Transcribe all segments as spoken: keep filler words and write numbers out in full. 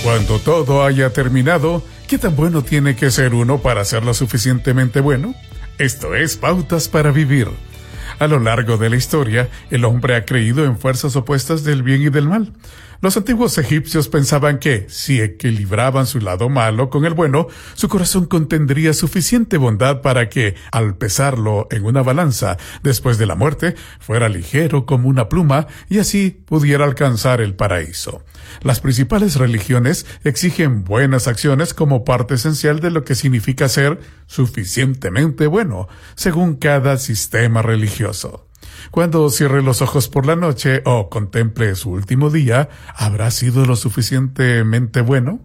Cuando todo haya terminado, ¿qué tan bueno tiene que ser uno para ser lo suficientemente bueno? Esto es Pautas para Vivir. A lo largo de la historia, el hombre ha creído en fuerzas opuestas del bien y del mal. Los antiguos egipcios pensaban que, si equilibraban su lado malo con el bueno, su corazón contendría suficiente bondad para que, al pesarlo en una balanza después de la muerte, fuera ligero como una pluma y así pudiera alcanzar el paraíso. Las principales religiones exigen buenas acciones como parte esencial de lo que significa ser suficientemente bueno, según cada sistema religioso. Cuando cierre los ojos por la noche o contemple su último día, ¿habrá sido lo suficientemente bueno?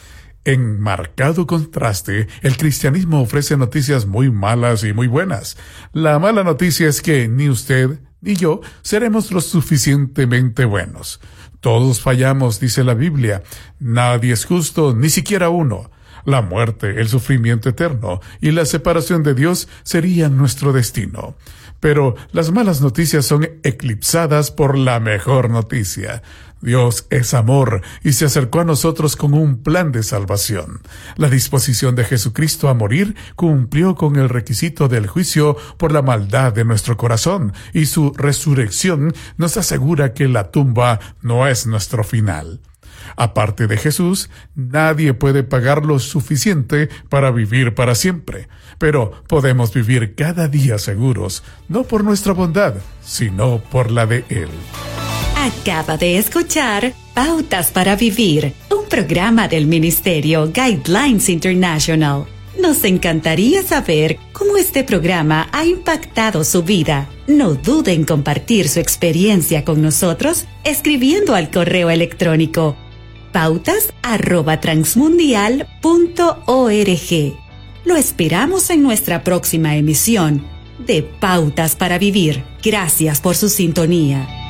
En marcado contraste, el cristianismo ofrece noticias muy malas y muy buenas. La mala noticia es que ni usted ni yo seremos lo suficientemente buenos. Todos fallamos, dice la Biblia. Nadie es justo, ni siquiera uno. La muerte, el sufrimiento eterno y la separación de Dios serían nuestro destino. Pero las malas noticias son eclipsadas por la mejor noticia. Dios es amor y se acercó a nosotros con un plan de salvación. La disposición de Jesucristo a morir cumplió con el requisito del juicio por la maldad de nuestro corazón, y su resurrección nos asegura que la tumba no es nuestro final. Aparte de Jesús, nadie puede pagar lo suficiente para vivir para siempre, pero podemos vivir cada día seguros, no por nuestra bondad, sino por la de Él. Acaba de escuchar Pautas para Vivir, un programa del Ministerio Guidelines International. Nos encantaría saber cómo este programa ha impactado su vida. No dude en compartir su experiencia con nosotros escribiendo al correo electrónico pautas arroba transmundial punto org. Lo esperamos en nuestra próxima emisión de Pautas para Vivir. Gracias por su sintonía.